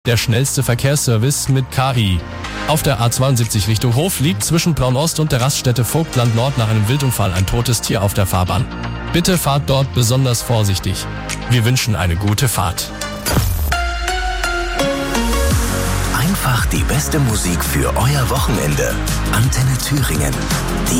Der schnellste Verkehrsservice mit KI. Auf der A72 Richtung Hof liegt zwischen Braunost und der Raststätte Vogtland Nord nach einem Wildunfall ein totes Tier auf der Fahrbahn. Bitte fahrt dort besonders vorsichtig. Wir wünschen eine gute Fahrt. Einfach die beste Musik für euer Wochenende. Antenne Thüringen. Die